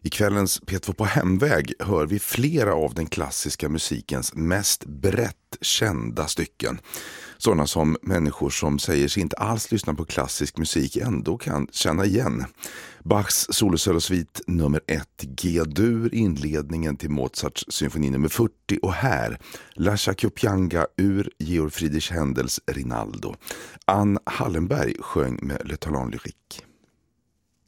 I kvällens P2 på hemväg hör vi flera av den klassiska musikens mest brett kända stycken. Sådana som människor som säger sig inte alls lyssna på klassisk musik ändå kan känna igen. Bachs solosvit nummer 1, G-dur, inledningen till Mozarts symfoni nummer 40 och här La Chacopianga ur Georg Friedrich Händels Rinaldo. Ann Hallenberg sjöng med Le Talent Lyrique.